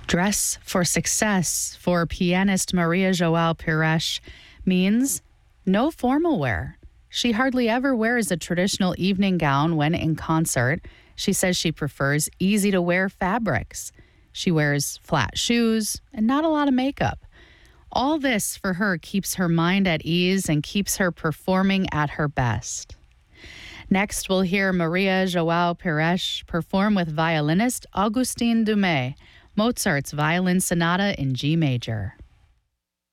Dress for success for pianist Maria João Pires means no formal wear. She hardly ever wears a traditional evening gown when in concert. She says she prefers easy-to-wear fabrics. She wears flat shoes and not a lot of makeup. All this for her keeps her mind at ease and keeps her performing at her best. Next, we'll hear Maria João Pires perform with violinist Augustin Dumay, Mozart's Violin Sonata in G major.